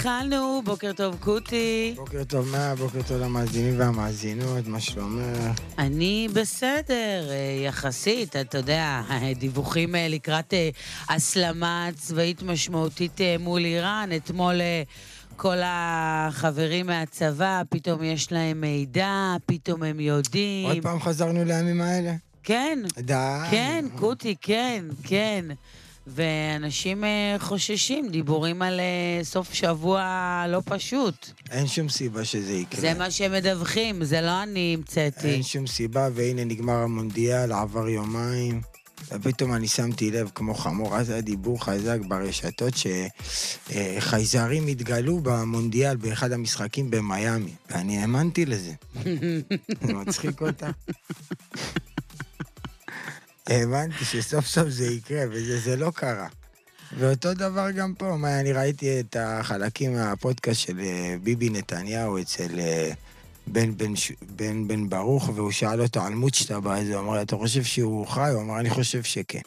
התחלנו, בוקר טוב קוטי. בוקר טוב בוקר טוב למאזינים והמאזינות, מה שלומך? אני בסדר, יחסית, אתה יודע, דיווחים לקראת הסלמה צבאית משמעותית מול איראן. אתמול כל החברים מהצבא, פתאום יש להם מידע, פתאום הם יודעים. עוד פעם חזרנו לימים האלה? כן, די. כן, קוטי, כן, כן. ואנשים חוששים, דיבורים על סוף שבוע לא פשוט. אין שום סיבה שזה יקרה. זה מה שהם מדווחים, זה לא אני המצאתי. אין שום סיבה, והנה נגמר המונדיאל, עבר יומיים, ופתאום אני שמתי לב כמו חמור, אז היה דיבור חזק ברשתות שחייזרים התגלו במונדיאל באחד המשחקים במיימי, ואני האמנתי לזה. זה מצחיק אותה. האמנתי שסוף סוף זה יקרה, וזה לא קרה. ואותו דבר גם פה, אני ראיתי את החלקים מהפודקאסט של ביבי נתניהו אצל בן ברוך, והוא שאל אותו על מוצ'טבה, אז הוא אמר, אתה חושב שהוא חי? הוא אמר, אני חושב שכן.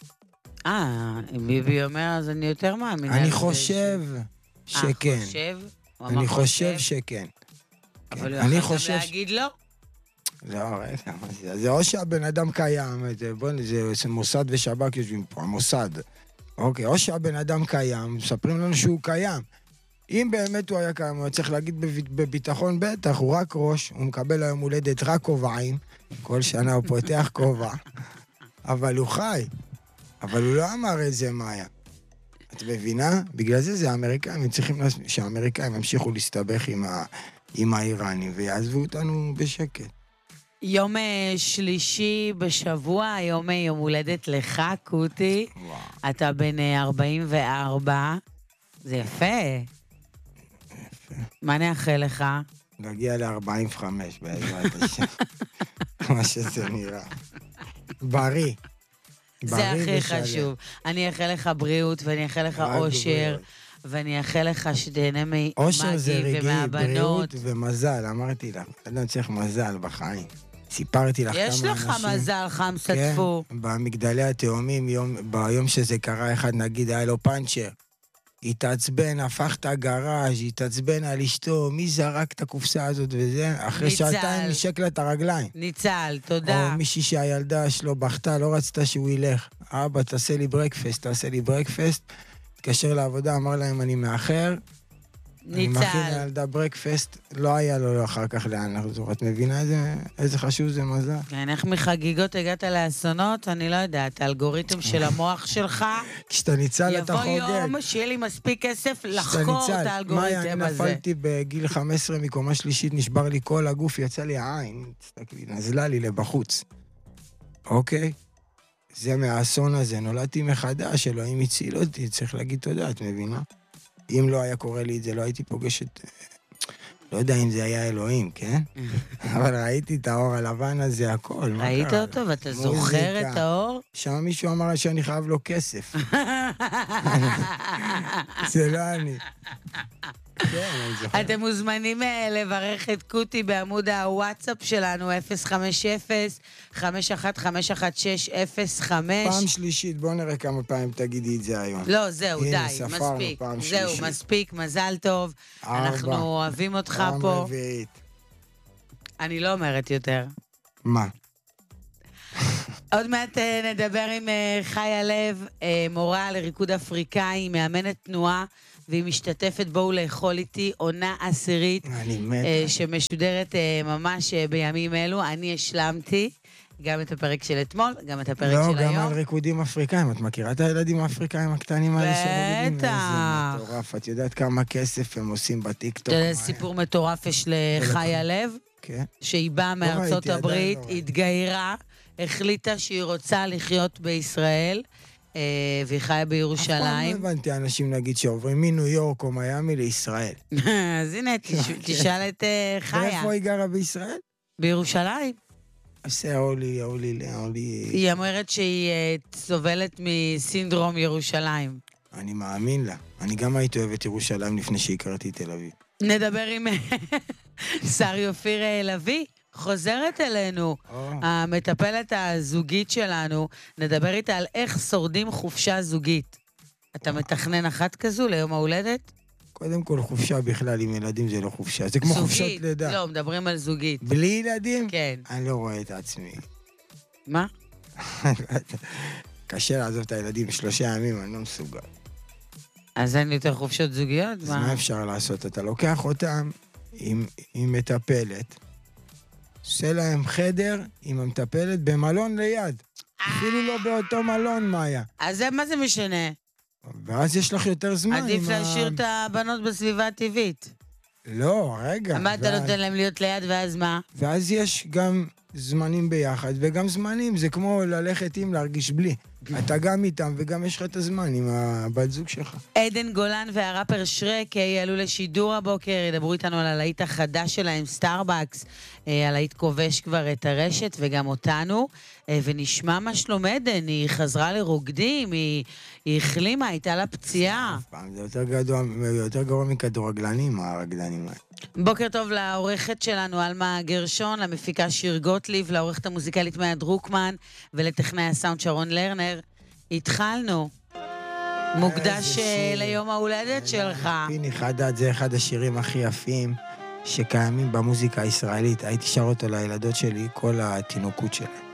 ביבי אומר, אז אני יותר מאמין. אני חושב שכן. חושב? אני חושב שכן. אבל הוא יכול גם להגיד לא? לא, רגע, זה או שהבן אדם קיים, זה מוסד ושב"כ יושבים פה, המוסד. אוקיי, או שהבן אדם קיים, מספרים לנו שהוא קיים. אם באמת הוא היה קיים, הוא צריך להגיד בביטחון בטח, הוא רק ראש, הוא מקבל היום הולדת רק כובעים, כל שנה הוא פותח כובע, אבל הוא חי. אבל הוא לא אמר איזה מה היה. את מבינה? בגלל זה האמריקאים, הם צריכים שהאמריקאים ימשיכו להסתבך עם האיראנים, ויעזבו אותנו בשקט. יום שלישי בשבוע, היום יום הולדת לך, קוטי. אתה בן 44. זה יפה. יפה. מה נאחל לך? להגיע ל-45 בעזרת השם. מה שזה נראה. בריא. זה הכי חשוב. אני אאחל לך בריאות, ואני אאחל לך אושר, ואני אאחל לך שתהנה ממגי ומהבנות. אושר זה רגעי, בריאות ומזל, אמרתי לך. אדם צריך מזל בחיים. סיפרתי לך כמה אנשים... יש לך מזל, חם סטפו. כן, במגדלי התאומים, ביום שזה קרה, אחד נגיד היה לו פאנצ'ר. התעצבן, הפך את הגראז', התעצבן על אשתו, מי זרק את הקופסה הזאת וזה? אחרי שעתיים נשק לה את הרגליים. ניצל, תודה. או מישהי שהילדה שלו בכתה, לא רצתה שהוא ילך. אבא, תעשה לי ברקפסט. התקשר לעבודה, אמר להם, אני מאחר. אני מכין לילדה ברקפסט, לא היה לו אחר כך לאן לחזור. את מבינה איזה חשוב זה מזל? כן, איך מחגיגות הגעת לאסונות? אני לא יודעת, האלגוריתם של המוח שלך... כשאתה ניצל אתה חוגג. יבוא יום שיהיה לי מספיק כסף לחקור את האלגוריתם הזה. אני נפלתי בגיל 15 מקומה שלישית, נשבר לי כל הגוף, יצא לי העין, תסתכלי, נזלה לי לבחוץ. אוקיי? זה מהאסון הזה, נולדתי מחדש, אלוהים הציל אותי, צריך להגיד תודה, את מבינה? אם לא היה קורה לי את זה, לא הייתי פוגש את... לא יודע אם זה היה אלוהים, כן? אבל ראיתי את האור הלבן הזה, הכל. ראית אותו ואתה זוכר את האור? שם מישהו אמר שאני חייב לו כסף. זה לא אני. אתם מוזמנים לברך את קוטי בעמוד הוואטסאפ שלנו, 050-5151605. פעם שלישית, בואו נראה כמה פעמים תגידי את זה היום. לא, זהו, די, מספיק. זהו, מספיק, מזל טוב. אנחנו אוהבים אותך פה. פעם רביעית. אני לא אומרת יותר. מה? עוד מעט נדבר עם חיה לב, מורה לריקוד אפריקאי, מאמנת תנועה, והיא משתתפת בואו לאכול איתי, עונה עשירית, שמשודרת ממש בימים אלו. אני השלמתי גם את הפרק של אתמול, גם את הפרק של היום. לא, גם על ריקודים אפריקאים. את מכירה את הילדים האפריקאים הקטנים האלה שרוקדים? בטח. איזה מטורף. את יודעת כמה כסף הם עושים בטיקטוק? אתה יודע, סיפור מטורף יש לחיה לב, שהיא באה מארצות הברית, התגיירה, החליטה שהיא רוצה לחיות בישראל, והיא חיה בירושלים. אף פעם לא הבנתי אנשים, נגיד, שעוברים מניו יורק או מיימי לישראל. אז הנה, תשאל את חיה. ואיפה היא גרה בישראל? בירושלים. עושה אולי. היא אומרת שהיא סובלת מסינדרום ירושלים. אני מאמין לה. אני גם הייתי אוהב את ירושלים לפני שהכרתי תל אביב. נדבר עם שרי אופיר לביא. חוזרת אלינו, המטפלת הזוגית שלנו, נדבר איתה על איך שורדים חופשה זוגית. אתה מתכנן אחת כזו ליום ההולדת? קודם כל, חופשה בכלל עם ילדים זה לא חופשה. זה כמו חופשת לידה. לא, מדברים על זוגית. בלי ילדים? כן. אני לא רואה את עצמי. מה? קשה לעזוב את הילדים 3 ימים, אני לא מסוגל. אז אין יותר חופשות זוגיות? אז מה אפשר לעשות? אתה לוקח אותם עם מטפלת, עושה להם חדר עם המטפלת במלון ליד. אפילו לא באותו מלון, מאיה. אז מה זה משנה? ואז יש לך יותר זמן. עדיף להשאיר את הבנות בסביבה הטבעית. לא, רגע. מה אתה נותן להם להיות ליד, ואז מה? ואז יש גם זמנים ביחד, וגם זמנים, זה כמו ללכת עם להרגיש בלי. אתה גם איתם, וגם יש לך את הזמן עם הבת זוג שלך. עדן גולן והראפר שרק יעלו לשידור הבוקר, ידברו איתנו על הלהיט החדש שלהם, סטארבקס. הלהיט כובש כבר את הרשת וגם אותנו, ונשמע מה שלום עדן, היא חזרה לרוקדים, היא החלימה, הייתה לה פציעה. זה יותר גרוע מכדורגלנים, הרקדנים האלה. בוקר טוב לעורכת שלנו, אלמה גרשון, למפיקה שיר גוטליב, לעורכת המוזיקלית מאיה דרוקמן, ולטכנאי הסאונד שרון לרנר. התחלנו. מוקדש ליום ההולדת שלך. פיני חדד, זה אחד השירים הכי יפים שקיימים במוזיקה הישראלית. הייתי שר אותו לילדות שלי כל התינוקות שלהם.